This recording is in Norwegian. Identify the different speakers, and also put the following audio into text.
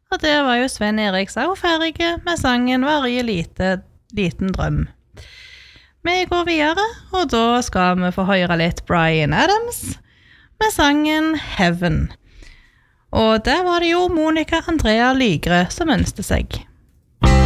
Speaker 1: og der var jo Sven Erik så ferdig med sangen «Varje liten drøm». Vi går videre, og da skal vi få høre litt Bryan Adams med sangen «Heaven». Og der var det jo Monica Andrea Lygre som ønsket seg.